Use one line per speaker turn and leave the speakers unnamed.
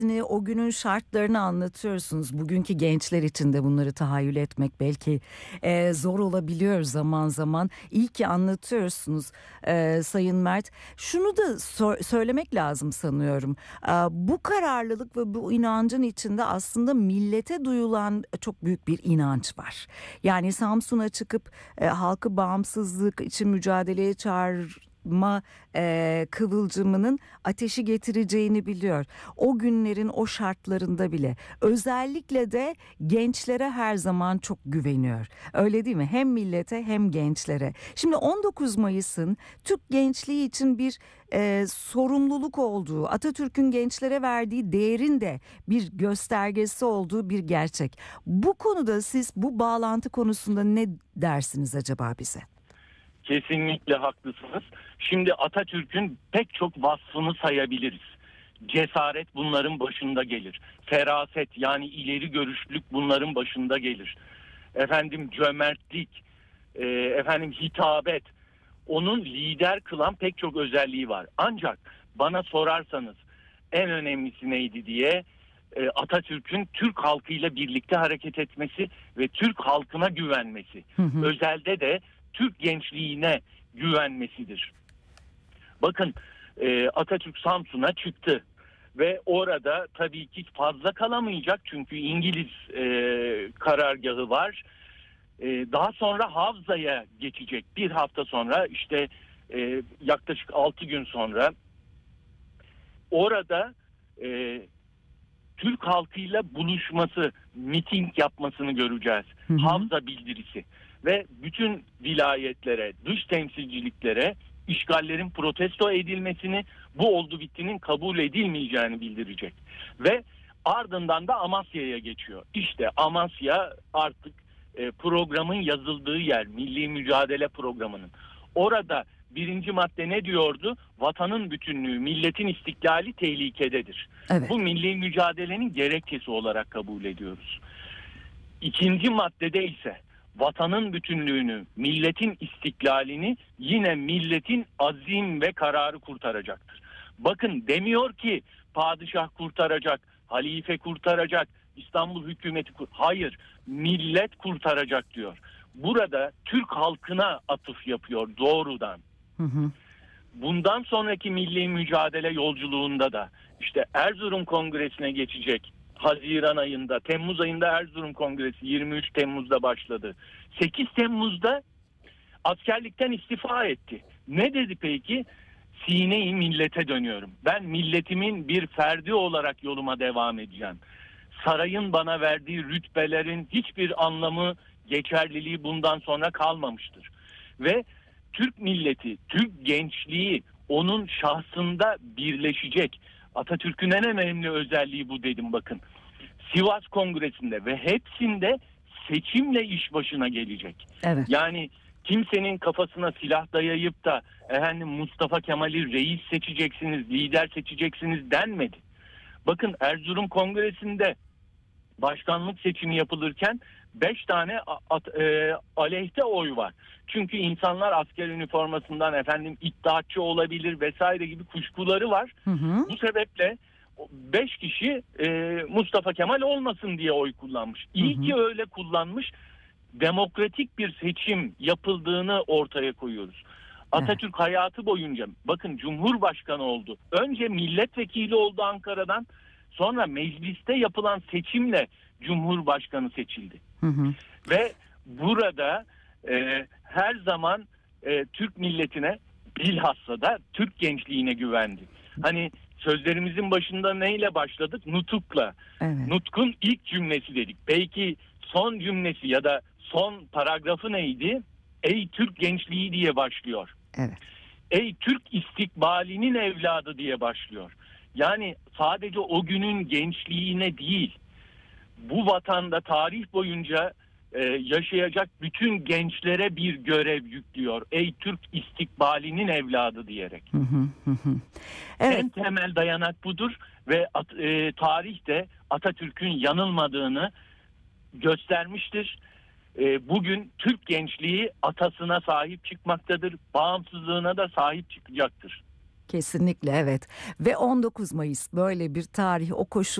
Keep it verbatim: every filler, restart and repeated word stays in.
o günün şartlarını anlatıyorsunuz. Bugünkü gençler için de bunları tahayyül etmek belki e, zor olabiliyor zaman zaman. İyi ki anlatıyorsunuz e, Sayın Mert. Şunu da so- söylemek lazım sanıyorum. E, bu kararlılık ve bu inancın içinde aslında millete duyulan çok büyük bir inanç var. Yani Samsun'a çıkıp e, halkı bağımsızlık için mücadeleye çağır ma e, kıvılcımının ateşi getireceğini biliyor. O günlerin o şartlarında bile özellikle de gençlere her zaman çok güveniyor. Öyle değil mi? Hem millete hem gençlere. Şimdi on dokuz Mayıs'ın Türk gençliği için bir e, sorumluluk olduğu, Atatürk'ün gençlere verdiği değerin de bir göstergesi olduğu bir gerçek. Bu konuda siz bu bağlantı konusunda ne dersiniz acaba bize?
Kesinlikle haklısınız. Şimdi Atatürk'ün pek çok vasfını sayabiliriz. Cesaret bunların başında gelir. Feraset yani ileri görüşlülük bunların başında gelir. Efendim cömertlik, e, efendim hitabet. Onun lider kılan pek çok özelliği var. Ancak bana sorarsanız en önemlisi neydi diye e, Atatürk'ün Türk halkıyla birlikte hareket etmesi ve Türk halkına güvenmesi.
Hı hı.
Özelde de Türk gençliğine güvenmesidir. Bakın e, Atatürk Samsun'a çıktı ve orada tabii ki fazla kalamayacak çünkü İngiliz e, karargahı var. E, daha sonra Havza'ya geçecek. Bir hafta sonra işte e, yaklaşık altı gün sonra orada e, Türk halkıyla buluşması, miting yapmasını göreceğiz.
Hı hı.
Havza bildirisi ve bütün vilayetlere, dış temsilciliklere işgallerin protesto edilmesini, bu oldu bittinin kabul edilmeyeceğini bildirecek. Ve ardından da Amasya'ya geçiyor. İşte Amasya artık e, programın yazıldığı yer, Milli Mücadele Programı'nın. Orada birinci madde ne diyordu? Vatanın bütünlüğü, milletin istiklali tehlikededir.
Evet.
Bu milli mücadelenin gerekçesi olarak kabul ediyoruz. İkinci maddede ise vatanın bütünlüğünü, milletin istiklalini yine milletin azim ve kararı kurtaracaktır. Bakın demiyor ki padişah kurtaracak, halife kurtaracak, İstanbul hükümeti kur- hayır, millet kurtaracak diyor. Burada Türk halkına atıf yapıyor doğrudan.
Hı hı.
Bundan sonraki milli mücadele yolculuğunda da işte Erzurum Kongresi'ne geçecek. Haziran ayında, Temmuz ayında Erzurum Kongresi yirmi üç Temmuz'da başladı. sekiz Temmuz'da askerlikten istifa etti. Ne dedi peki? Sine-i millete dönüyorum. Ben milletimin bir ferdi olarak yoluma devam edeceğim. Sarayın bana verdiği rütbelerin hiçbir anlamı, geçerliliği bundan sonra kalmamıştır. Ve Türk milleti, Türk gençliği onun şahsında birleşecek. Atatürk'ün en önemli özelliği bu dedim bakın. Sivas Kongresi'nde ve hepsinde seçimle iş başına gelecek.
Evet.
Yani kimsenin kafasına silah dayayıp da efendim Mustafa Kemal'i reis seçeceksiniz, lider seçeceksiniz denmedi. Bakın Erzurum Kongresi'nde başkanlık seçimi yapılırken beş tane at, e, aleyhte oy var. Çünkü insanlar asker üniformasından efendim iddiatçı olabilir vesaire gibi kuşkuları var.
Hı hı.
Bu sebeple beş kişi e, Mustafa Kemal olmasın diye oy kullanmış. İyi
Hı hı.
ki öyle kullanmış. Demokratik bir seçim yapıldığını ortaya koyuyoruz. Atatürk hayatı boyunca bakın Cumhurbaşkanı oldu. Önce milletvekili oldu Ankara'dan. Sonra mecliste yapılan seçimle Cumhurbaşkanı seçildi.
Hı hı.
Ve burada e, her zaman e, Türk milletine bilhassa da Türk gençliğine güvendi. Hani sözlerimizin başında neyle başladık? Nutukla.
Evet.
Nutkun ilk cümlesi dedik. Belki son cümlesi ya da son paragrafı neydi? Ey Türk gençliği diye başlıyor.
Evet.
Ey Türk istikbalinin evladı diye başlıyor. Yani sadece o günün gençliğine değil, bu vatanda tarih boyunca e, yaşayacak bütün gençlere bir görev yüklüyor. Ey Türk istikbalinin evladı diyerek.
Hı hı. Hı hı. Evet.
En temel dayanak budur ve at, e, tarih de Atatürk'ün yanılmadığını göstermiştir. E, bugün Türk gençliği atasına sahip çıkmaktadır, bağımsızlığına da sahip çıkacaktır.
Kesinlikle evet ve on dokuz Mayıs böyle bir tarih o koşul